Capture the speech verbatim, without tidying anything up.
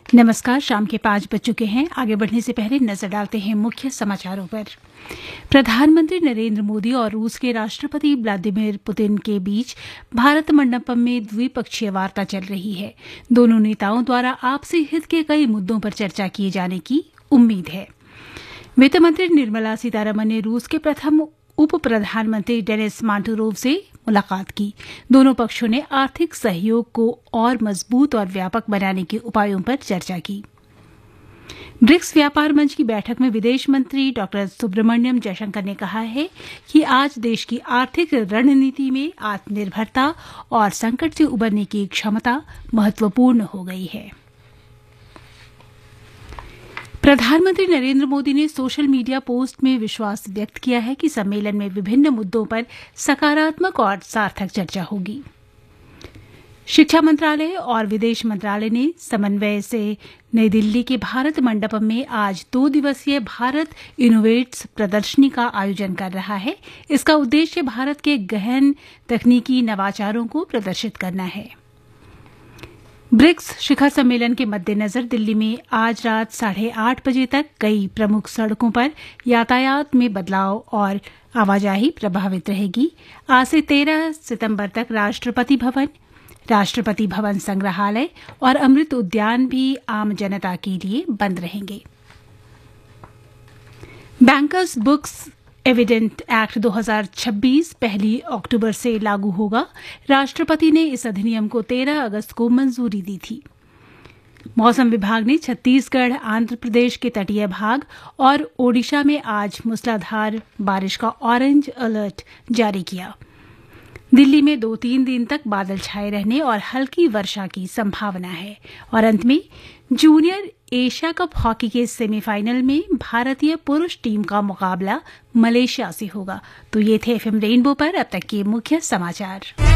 नमस्कार। शाम के पाँच बज चुके हैं। आगे बढ़ने से पहले नजर डालते हैं मुख्य समाचारों पर। प्रधानमंत्री नरेंद्र मोदी और रूस के राष्ट्रपति व्लादिमीर पुतिन के बीच भारत मंडपम में द्विपक्षीय वार्ता चल रही है। दोनों नेताओं द्वारा आपसी हित के कई मुद्दों पर चर्चा किए जाने की उम्मीद है। वित्त मंत्री निर्मला सीतारमण ने रूस के प्रथम उप प्रधानमंत्री डेनिस मांटुरोव से मुलाकात की। दोनों पक्षों ने आर्थिक सहयोग को और मजबूत और व्यापक बनाने के उपायों पर चर्चा की। ब्रिक्स व्यापार मंच की बैठक में विदेश मंत्री डॉ सुब्रमण्यम जयशंकर ने कहा है कि आज देश की आर्थिक रणनीति में आत्मनिर्भरता और संकट से उबरने की क्षमता महत्वपूर्ण हो गई है। प्रधानमंत्री नरेंद्र मोदी ने सोशल मीडिया पोस्ट में विश्वास व्यक्त किया है कि सम्मेलन में विभिन्न मुद्दों पर सकारात्मक और सार्थक चर्चा होगी। शिक्षा मंत्रालय और विदेश मंत्रालय ने समन्वय से नई दिल्ली के भारत मंडपम में आज दो दिवसीय भारत इनोवेट्स प्रदर्शनी का आयोजन कर रहा है। इसका उद्देश्य भारत के गहन तकनीकी नवाचारों को प्रदर्शित करना है। ब्रिक्स शिखर सम्मेलन के मद्देनजर दिल्ली में आज रात साढ़े आठ बजे तक कई प्रमुख सड़कों पर यातायात में बदलाव और आवाजाही प्रभावित रहेगी। आज से तेरह सितंबर तक राष्ट्रपति भवन, राष्ट्रपति भवन संग्रहालय और अमृत उद्यान भी आम जनता के लिए बंद रहेंगे। बैंकर्स बुक्स एविडेंट एक्ट दो हज़ार छब्बीस पहली अक्टूबर से लागू होगा। राष्ट्रपति ने इस अधिनियम को तेरह अगस्त को मंजूरी दी थी। मौसम विभाग ने छत्तीसगढ़, आंध्र प्रदेश के तटीय भाग और ओडिशा में आज मूसलाधार बारिश का ऑरेंज अलर्ट जारी किया। दिल्ली में दो तीन दिन तक बादल छाए रहने और हल्की वर्षा की संभावना है। और अंत में जूनियर एशिया कप हॉकी के सेमीफाइनल में भारतीय पुरुष टीम का मुकाबला मलेशिया से होगा। तो ये थे एफएम रेनबो पर अब तक के मुख्य समाचार।